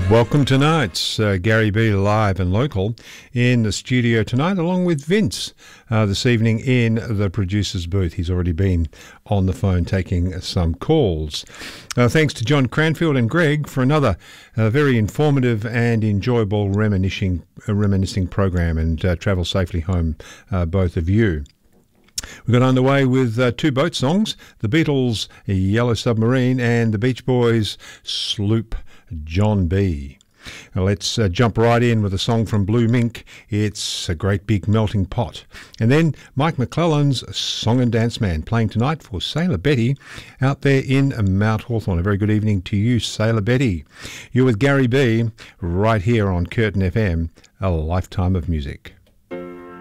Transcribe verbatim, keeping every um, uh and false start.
Welcome tonight's uh, Gary B live and local in the studio tonight, along with Vince uh, this evening in the producer's booth. He's already been on the phone taking some calls. Uh, thanks to John Cranfield and Greg for another uh, very informative and enjoyable reminiscing, uh, reminiscing program, and uh, travel safely home, uh, both of you. We got underway with uh, two boat songs, the Beatles' Yellow Submarine and the Beach Boys' Sloop John B. Now let's uh, jump right in with a song from Blue Mink. It's A Great Big Melting Pot. And then Mike McClellan's Song and Dance Man, playing tonight for Sailor Betty out there in Mount Hawthorn. A very good evening to you, Sailor Betty. You're with Gary B right here on Curtin F M, a lifetime of music.